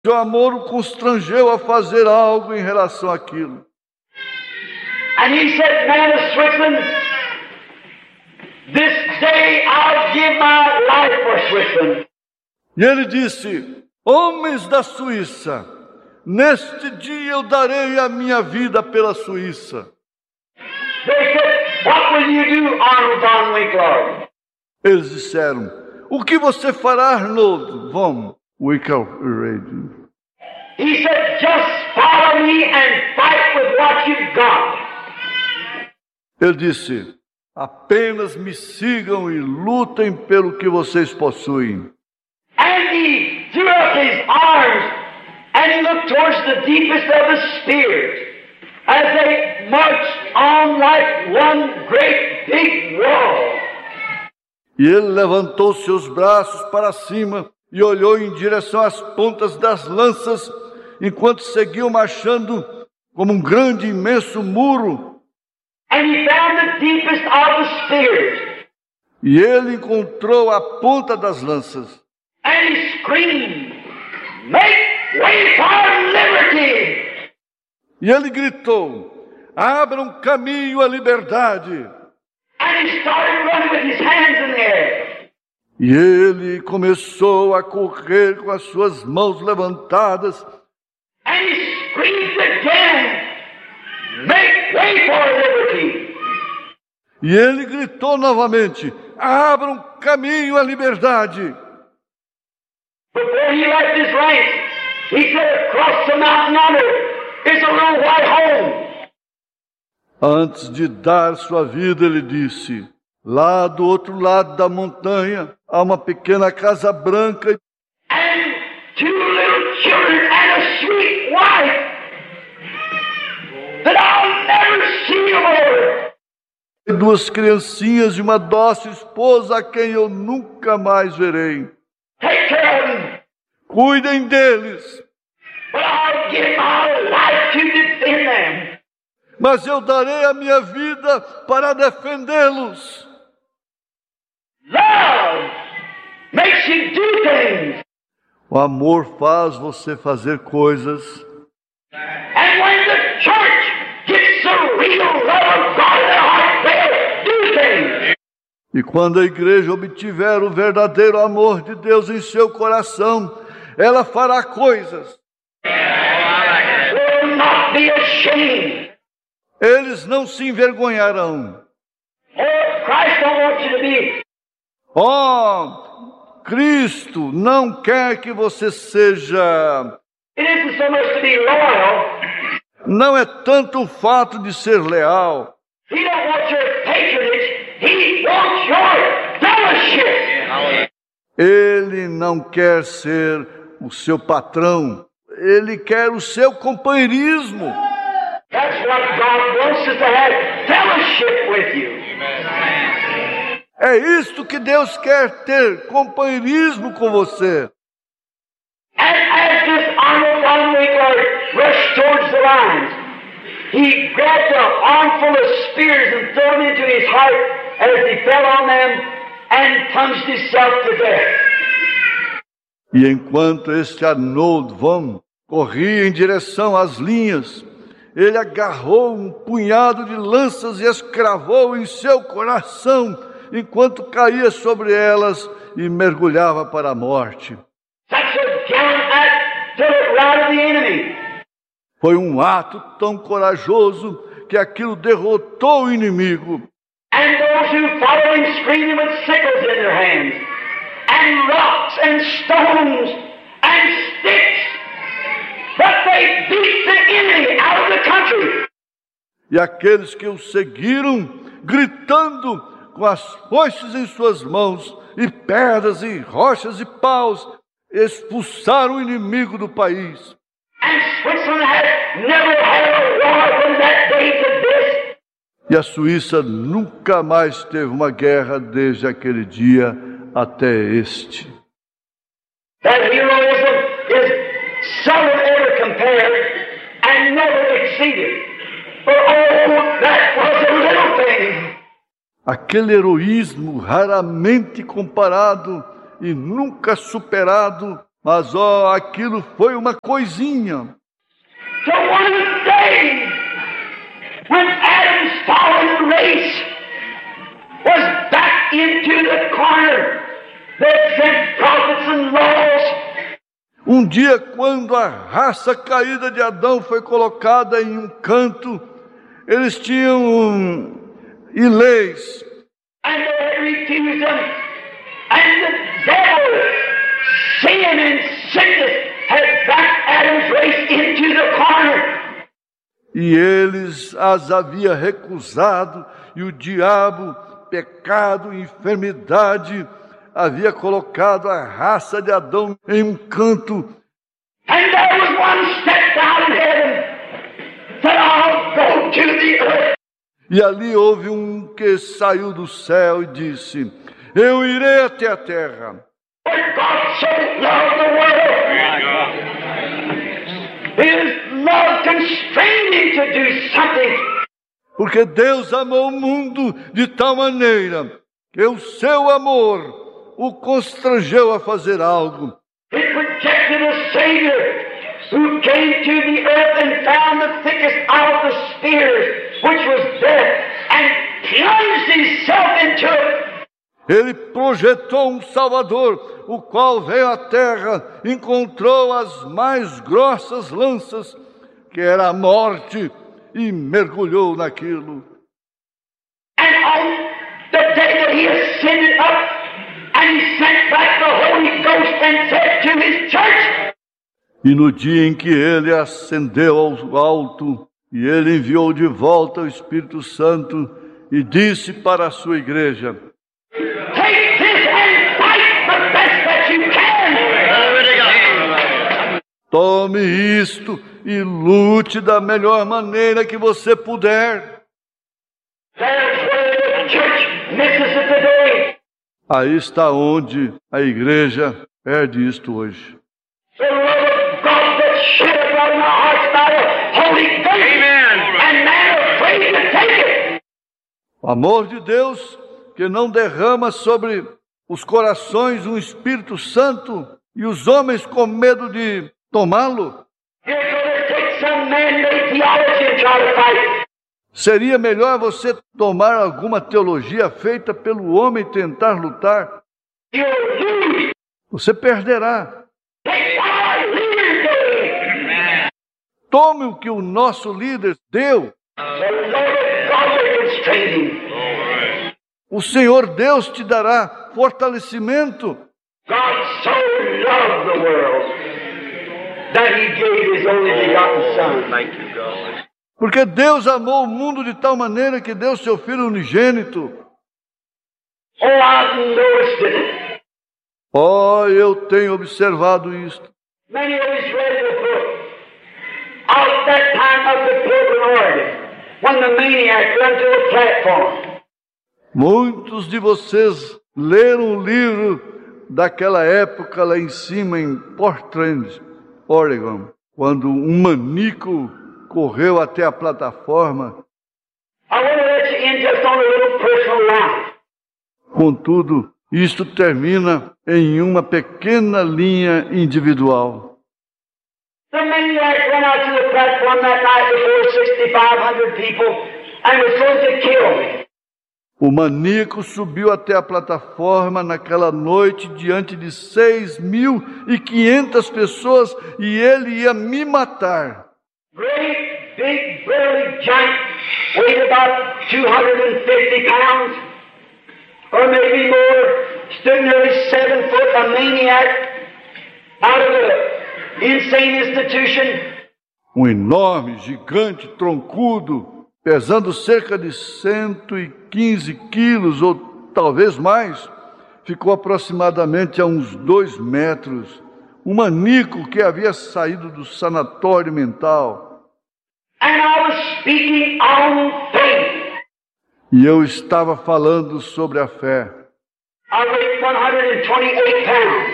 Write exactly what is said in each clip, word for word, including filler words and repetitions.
Seu amor o constrangeu a fazer algo em relação àquilo. And he said, man of Switzerland, this day I'll give my life for Switzerland. E ele disse, homens da Suíça, neste dia eu darei a minha vida pela Suíça. They said, what will you do, Arnold von Winkler? Eles disseram, o que você fará, Arnold von Winkler? He said, just follow me and fight with what you've got. Ele disse, apenas me sigam e lutem pelo que vocês possuem. And he threw up his arms and he looked towards the deepest of the spears as they marched on like one great big wall. E ele levantou seus braços para cima e olhou em direção às pontas das lanças, enquanto seguiam marchando como um grande, imenso muro. And he found the deepest of the spears. E ele encontrou a ponta das lanças. And he screamed, make way for liberty! E ele gritou, abra um caminho à liberdade. And he started running with his hands in the air. E ele começou a correr com as suas mãos levantadas. And he screamed again, make way for liberty! E ele gritou novamente, abra um caminho à liberdade. Before he left his ranks, he said, across the mountain yonder is a little white home. Antes de dar sua vida, ele disse, lá do outro lado da montanha há uma pequena casa branca. And two little children and a sweet wife that I'll never see more. E duas criancinhas e uma dócil esposa a quem eu nunca mais verei. Take care of them. Cuidem deles. But I'll give my life to defend them. Mas eu darei a minha vida para defendê-los. Love makes you do things. O amor faz você fazer coisas. And when the church gets the real love of God in their heart, they'll do things. E quando a igreja obtiver o verdadeiro amor de Deus em seu coração, ela fará coisas. Will not be ashamed. Eles não se envergonharão. Oh, Christ don't want you to be. Oh, Cristo não quer que você seja... It isn't so much to be loyal. Não é tanto o fato de ser leal. He don't want your patronage. He wants your fellowship. Ele não quer ser o seu patrão. Ele quer o seu companheirismo. That's what God wants us to have, fellowship with you. É isto que Deus quer ter, companheirismo com você. And as this Arnold von Winkler rushed towards the lines, he grabbed an armful of spears and threw them into his heart as he fell on them and plunged himself to death. E enquanto este Arnold von corria em direção às linhas, ele agarrou um punhado de lanças e as cravou em seu coração, enquanto caía sobre elas e mergulhava para a morte. Such a gallant act till it routed the enemy. Foi um ato tão corajoso que aquilo derrotou o inimigo. And those who followed him screaming with sickles in their hands, and rocks and stones and sticks, but they beat the enemy out of the country. E aqueles que o seguiram, gritando com as foices em suas mãos, e pedras e rochas e paus, expulsaram o inimigo do país. And Switzerland has never had a war from that day to this. E a Suíça nunca mais teve uma guerra desde aquele dia até este. That heroism is seldom ever compared and never exceeded. For oh, that was a little thing. Aquele heroísmo raramente comparado e nunca superado Mas, ó, aquilo foi uma coisinha. So one day, when Adam's fallen race was back into the corner that sent prophets and laws, Um dia, quando a raça caída de Adão foi colocada em um canto, eles tinham um, e leis, and they had refused them, and the devil, sin and sickness, had backed Adam's race into the corner. e eles as havia recusado, e o diabo, pecado, enfermidade, havia colocado a raça de Adão em um canto. And there was one stepped out in heaven, said, I'll go to the earth. E ali houve um que saiu do céu e disse, eu irei até a terra. For God so loved the world, His love constrained Him to do something. Porque Deus amou o mundo de tal maneira que o seu amor o constrangeu a fazer algo. It projected a Savior who came to the earth and found the thickest of the spears, which was death, and plunged Himself into it. Ele projetou um Salvador, o qual veio à terra, encontrou as mais grossas lanças, que era a morte, e mergulhou naquilo. And on the day that He ascended up, and He sent back the Holy Ghost and said to His church, E no dia em que ele ascendeu ao alto, e ele enviou de volta o Espírito Santo, e disse para a sua igreja, take this and fight the best that you can. tome isto e lute da melhor maneira que você puder. There's where the church misses it today. Aí está onde a igreja perde isto hoje. The love of God that's shed abroad in our hearts by the Holy Ghost. Amen. And man afraid to take it. O amor de Deus que não derrama sobre os corações um Espírito Santo e os homens com medo de tomá-lo. You're going to take some man-made theology and try to fight. Seria melhor você tomar alguma teologia feita pelo homem e tentar lutar. You'll lose. Você perderá. Take what our leaders did. Tome o que o nosso líder deu. The love of God will constrain him. O Senhor Deus te dará fortalecimento. God so loved the world that He gave His only begotten Son. Thank you, God. Porque Deus amou o mundo de tal maneira que deu seu Filho unigênito. Oh, I've noticed it. Oh, eu tenho observado isto. Many of us read the book of that time of the Pilgrim Oregon, when the maniac ran to the platform. Muitos de vocês leram o livro daquela época lá em cima, em Portland, Oregon, quando um maníaco correu até a plataforma. I want to let you in just on a little personal line. Contudo, isto termina em uma pequena linha individual. The maniac ran out to the platform that night before sixty-five hundred people and was going to kill me. O maníaco subiu até a plataforma naquela noite diante de seis mil e quinhentas pessoas e ele ia me matar. Great, big, burly giant, weighed about two hundred fifty pounds, or maybe more, stood nearly seven foot, a maniac, out of the insane institution. Um enorme, gigante, troncudo, pesando cerca de cento e quinze quilos ou talvez mais, ficou aproximadamente a uns dois metros. Um maníaco que havia saído do sanatório mental. And I was speaking on faith. E eu estava falando sobre a fé. I weighed one hundred twenty-eight pounds.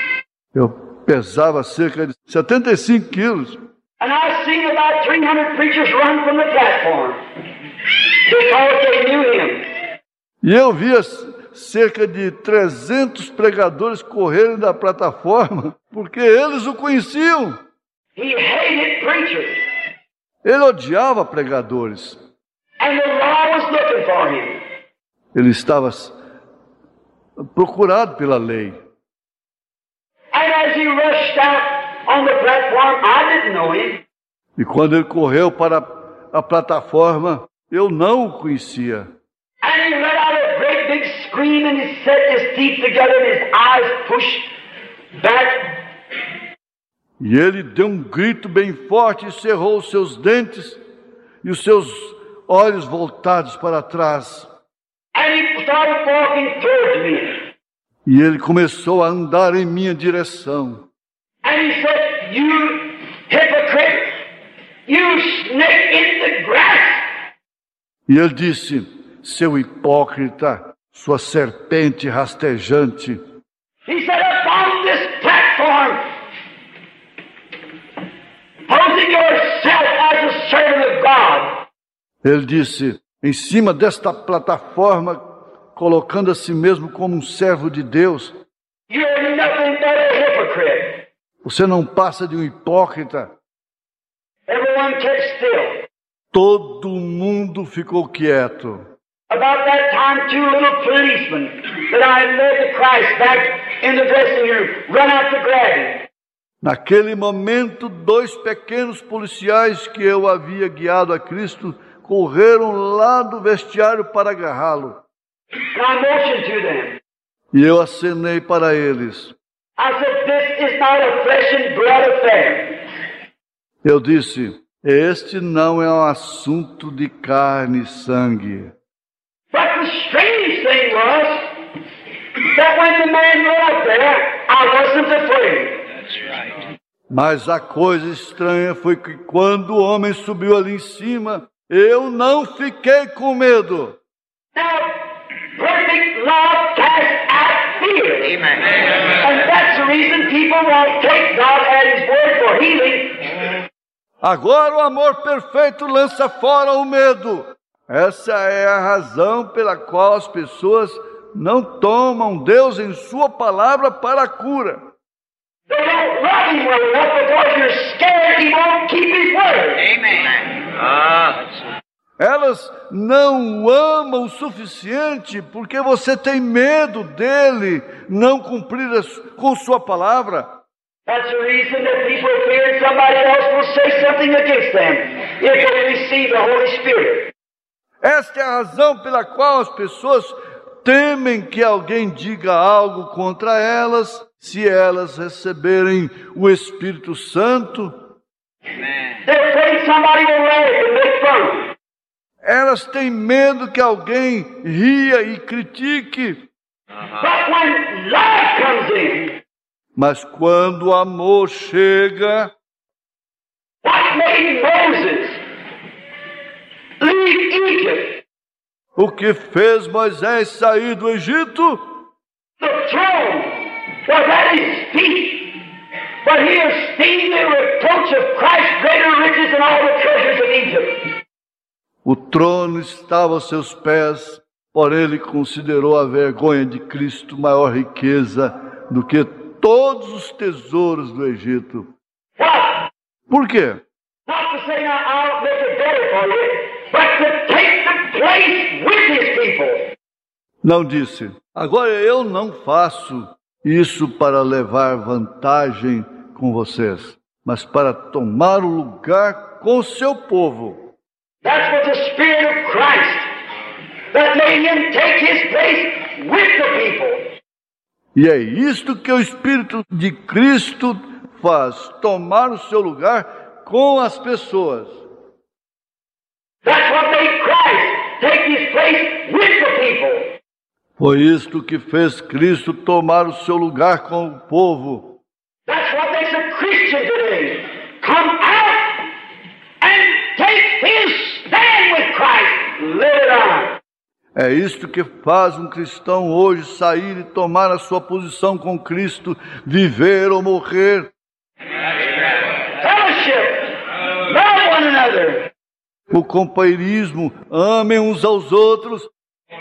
Eu pesava cerca de setenta e cinco quilos. And I seen about three hundred preachers run from the platform because they knew him. E eu via cerca de trezentos pregadores correrem da plataforma, porque eles o conheciam. He hated preachers. Ele odiava pregadores. And the law was looking for him. Ele estava procurado pela lei. And as he rushed out on the platform, I didn't know him. E quando ele correu para a plataforma, eu não o conhecia. And he let out a great big scream and he set his teeth together and his eyes pushed back. E ele deu um grito bem forte e cerrou os seus dentes e os seus olhos voltados para trás. And he started walking towards me. E ele começou a andar em minha direção. And he said, "You hypocrite, you snake in the grass." E ele disse, seu hipócrita, sua serpente rastejante. He said, "Upon this platform, posing yourself as a servant of God." Ele disse, em cima desta plataforma, colocando a si mesmo como um servo de Deus. You're nothing but a hypocrite. Você não passa de um hipócrita. Everyone kept still. Todo mundo ficou quieto. About that time, two little policemen that I had led to Christ back in the dressing room run out to grab him. Naquele momento, dois pequenos policiais que eu havia guiado a Cristo correram lá do vestiário para agarrá-lo. And I motioned to them. E eu acenei para eles. I said, "This is not a flesh and blood affair." Eu disse, este não é um assunto de carne e sangue. But the strange thing was that when the man went up there, I wasn't afraid. Mas a coisa estranha foi que quando o homem subiu ali em cima, eu não fiquei com medo. Now, perfect love casts out fear. Amen. And that's the reason people won't take God at His word for healing. Agora o amor perfeito lança fora o medo. Essa é a razão pela qual as pessoas não tomam Deus em sua palavra para a cura. They don't love Him well enough because you're scared He won't keep His word. Amen. Ah. Elas não o amam o suficiente porque você tem medo dele não cumprir com sua palavra. That's the reason that people fear somebody else will say something against them if they receive the Holy Spirit. Esta é a razão pela qual as pessoas temem que alguém diga algo contra elas se elas receberem o Espírito Santo. They're afraid somebody will laugh and make fun. Elas têm medo que alguém ria e critique. But when love comes in, Mas quando o amor chega, what made Moses leave Egypt? o que fez Moisés sair do Egito? The throne was at his feet, but he esteemed the reproach of Christ greater riches than all the treasures of Egypt. O trono estava aos seus pés, porém ele considerou a vergonha de Cristo maior riqueza do que todos os tesouros do Egito. What? Por quê? Not to say now I'll make it better for you, but to take the place with his people. Não disse, agora eu não faço isso para levar vantagem com vocês, mas para tomar o lugar com o seu povo. That's what the Spirit of Christ that made him take his place with the people. E é isto que o Espírito de Cristo faz, tomar o seu lugar com as pessoas. That's what made Christ take his place with the people. Foi isto que fez Cristo tomar o seu lugar com o povo. That's what makes a Christian today come out and take his stand with Christ. Live it on. É isto que faz um cristão hoje sair e tomar a sua posição com Cristo, viver ou morrer. Fellowship. Love one another. O companheirismo, amem uns aos outros. And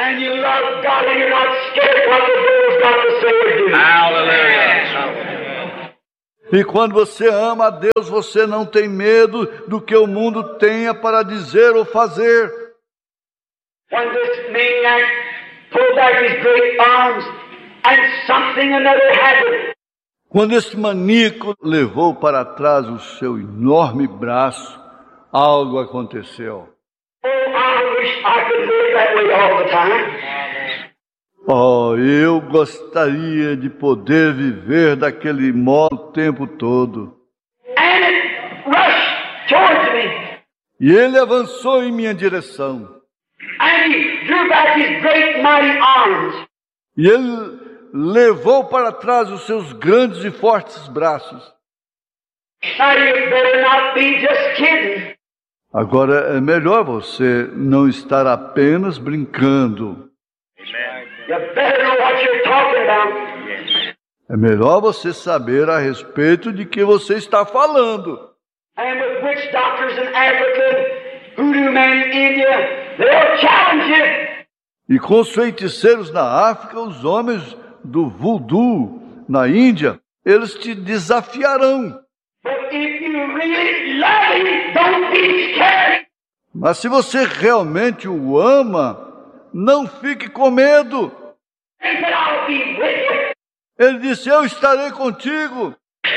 And you love God and you're not scared what the devil's got to say or do. Hallelujah. E quando você ama a Deus, você não tem medo do que o mundo tenha para dizer ou fazer. When this maniac pulled back his great arms and something another happened. Quando esse maníaco levou para trás o seu enorme braço, algo aconteceu. Oh, I wish I could live that way all the time. Oh, eu gostaria de poder viver daquele modo o tempo todo. And it rushed towards me. E ele avançou em minha direção. And he drew back his great mighty arms. E ele levou para trás os seus grandes e fortes braços. Now you better not be just kidding. Agora é melhor você não estar apenas brincando. You better know what you're talking about. É melhor você saber a respeito de que você está falando. And with witch doctors in Africa, hoodoo men in India, they'll challenge you. E com os feiticeiros na África, os homens do voodoo na Índia, eles te desafiarão. But if you really love him, don't be scared. Mas se você realmente o ama, não fique com medo. He said, I'll be with you. Ele disse, eu estarei contigo.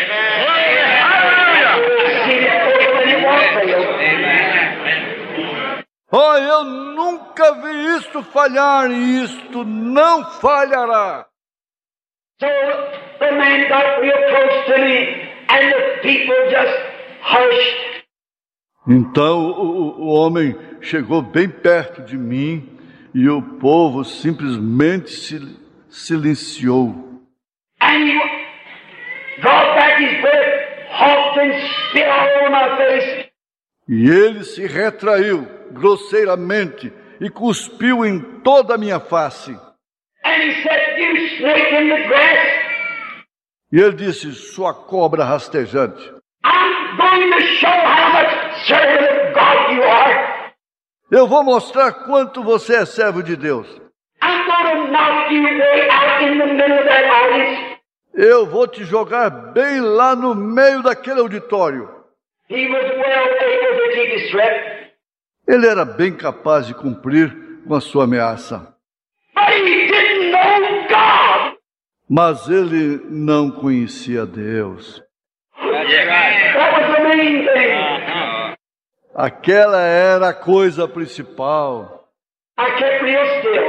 Oh, eu nunca vi isto falhar e isto não falhará. So the man got real close to me and the people just hushed. Então o, o homem chegou bem perto de mim e o povo simplesmente se silenciou. And he brought back his breath, honked and spit all over my face. E ele se retraiu grosseiramente e cuspiu em toda a minha face. And he said, you snake in the grass, E ele disse, sua cobra rastejante, I'm going to show how much servant of God you are. eu vou mostrar quanto você é servo de Deus. I'm going to knock you way out in the middle of that audience. Eu vou te jogar bem lá no meio daquele auditório. He was well able to keep his threat, Ele era bem capaz de cumprir com a sua ameaça. but he didn't know God. Mas ele não conhecia Deus. That was the main thing. Aquela era a coisa principal. I kept real still.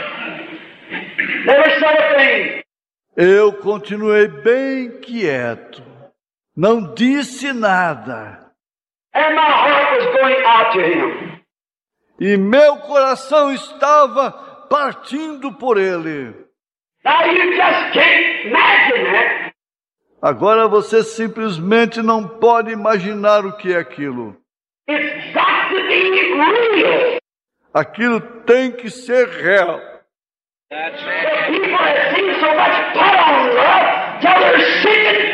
Never said a thing. Eu continuei bem quieto. Não disse nada. And my heart was going out to him. E meu coração estava partindo por ele. Now you just can't imagine that. Agora você simplesmente não pode imaginar o que é aquilo. It's got to be real. Aquilo tem que ser real. The people have seen so much put on love till they're sick and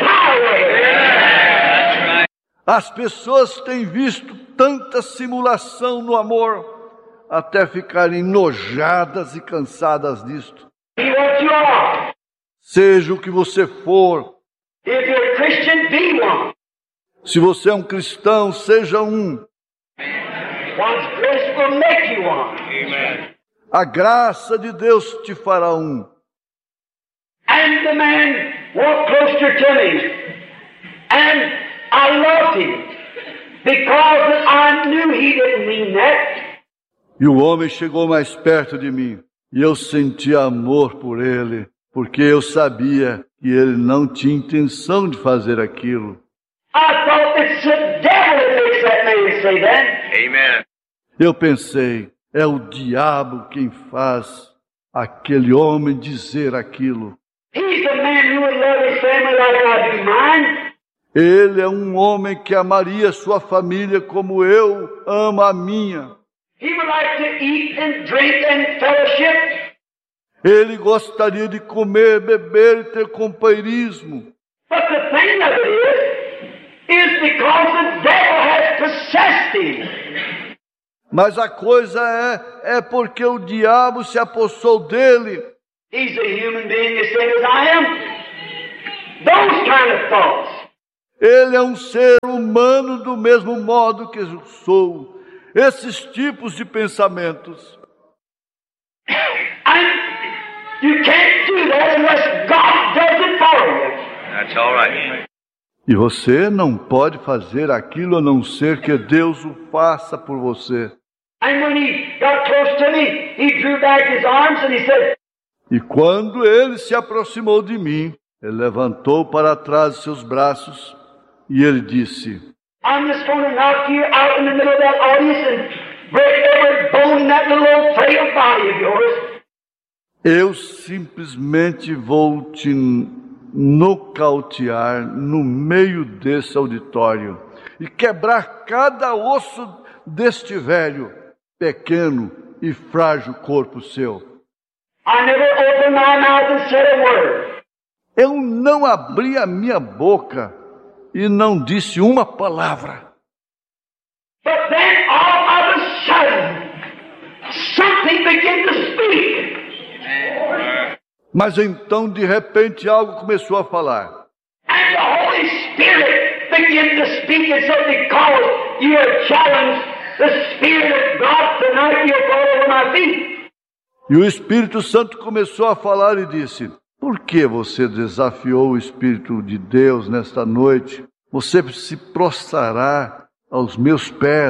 tired. As pessoas têm visto tanta simulação no amor, até ficarem enojadas e cansadas disto. Be what you are. Seja o que você for, If you're a Christian, be one. se você é um cristão, seja um. God's grace will make you one. A graça de Deus te fará um. And the man walked closer to me. And I loved him. Because I knew he didn't mean that. E o homem chegou mais perto de mim, e eu senti amor por ele, porque eu sabia que ele não tinha intenção de fazer aquilo. I thought it's the devil that makes that man say that. Amen. Eu pensei, é o diabo quem faz aquele homem dizer aquilo. He's the man who would love his family like I do mine. Ele é um homem que amaria sua família como eu amo a minha. He would like to eat and drink and fellowship. Ele gostaria de comer, beber e ter companheirismo. But the thing of it is, is because the devil has possessed him. Mas a coisa é, é porque o diabo se apossou dele. He's a human being the same as I am. Those kind of thoughts. Ele é um ser humano do mesmo modo que eu sou. Esses tipos de pensamentos. And you can't do that unless God does it for you. That's all right. E você não pode fazer aquilo a não ser que Deus o faça por você. And when he got close to me, he drew back his arms and he said, E quando ele se aproximou de mim, ele levantou para trás seus braços e ele disse: I'm just going to knock you out in the middle of that audience and break every bone in that little old frail body of yours. Eu simplesmente vou te nocautear no meio desse auditório e quebrar cada osso deste velho, pequeno e frágil corpo seu. I never opened my mouth and said a word. Eu não abri a minha boca e não disse uma palavra. But then all of a sudden, something began to speak. Mas então, de repente, algo começou a falar. And the Holy Spirit began to speak. And so because you have challenged the Spirit of God tonight, you'll fall over my feet. E o Espírito Santo começou a falar e disse: por que você desafiou o Espírito de Deus nesta noite? Você se prostrará aos meus pés.